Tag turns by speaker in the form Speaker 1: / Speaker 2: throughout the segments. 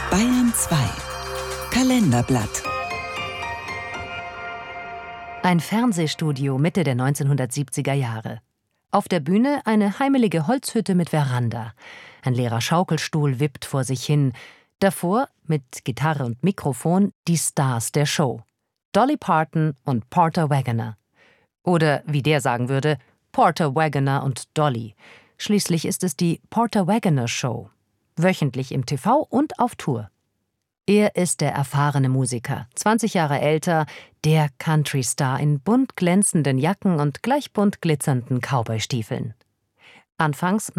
Speaker 1: Bayern 2 Kalenderblatt.
Speaker 2: Ein Fernsehstudio Mitte der 1970er Jahre. Auf der Bühne eine heimelige Holzhütte mit Veranda. Ein leerer Schaukelstuhl wippt vor sich hin. Davor, mit Gitarre und Mikrofon, die Stars der Show. Dolly Parton und Porter Wagoner. Oder, wie der sagen würde, Porter Wagoner und Dolly. Schließlich ist es die Porter Wagoner Show. Wöchentlich im TV und auf Tour. Er ist der erfahrene Musiker, 20 Jahre älter, der Country-Star in bunt glänzenden Jacken und gleich bunt glitzernden Cowboy-Stiefeln. Anfangs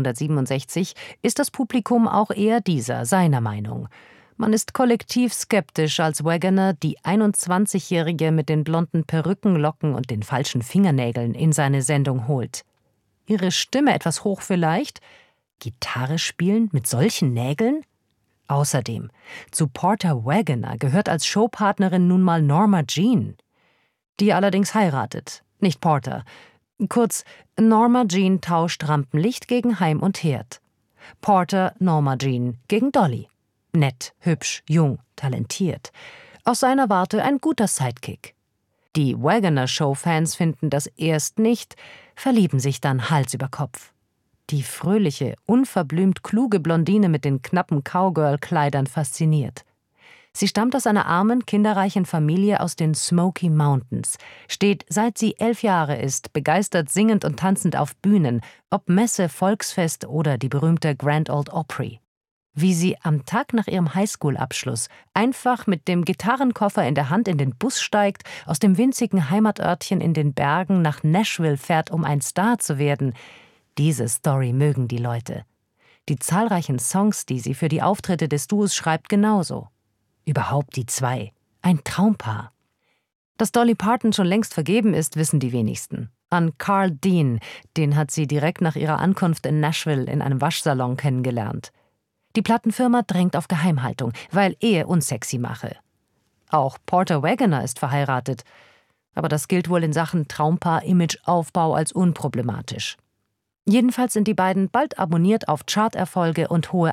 Speaker 2: 1967 ist das Publikum auch eher seiner Meinung. Man ist kollektiv skeptisch, als Wagoner die 21-Jährige mit den blonden Perückenlocken und den falschen Fingernägeln in seine Sendung holt. Ihre Stimme etwas hoch vielleicht? Gitarre spielen mit solchen Nägeln? Außerdem, zu Porter Wagoner gehört als Showpartnerin nun mal Norma Jean. Die allerdings heiratet, nicht Porter. Kurz, Norma Jean tauscht Rampenlicht gegen Heim und Herd. Porter Norma Jean gegen Dolly. Nett, hübsch, jung, talentiert. Aus seiner Warte ein guter Sidekick. Die Wagoner-Show-Fans finden das erst nicht, verlieben sich dann Hals über Kopf. Die fröhliche, unverblümt kluge Blondine mit den knappen Cowgirl-Kleidern fasziniert. Sie stammt aus einer armen, kinderreichen Familie aus den Smoky Mountains, steht, seit sie 11 Jahre ist, begeistert singend und tanzend auf Bühnen, ob Messe, Volksfest oder die berühmte Grand Ole Opry. Wie sie am Tag nach ihrem Highschool-Abschluss einfach mit dem Gitarrenkoffer in der Hand in den Bus steigt, aus dem winzigen Heimatörtchen in den Bergen nach Nashville fährt, um ein Star zu werden. Diese Story mögen die Leute. Die zahlreichen Songs, die sie für die Auftritte des Duos schreibt, genauso. Überhaupt die zwei. Ein Traumpaar. Dass Dolly Parton schon längst vergeben ist, wissen die wenigsten. An Carl Dean, den hat sie direkt nach ihrer Ankunft in Nashville in einem Waschsalon kennengelernt. Die Plattenfirma drängt auf Geheimhaltung, weil Ehe unsexy mache. Auch Porter Wagoner ist verheiratet. Aber das gilt wohl in Sachen Traumpaar-Image-Aufbau als unproblematisch. Jedenfalls sind die beiden bald abonniert auf Charterfolge und hohe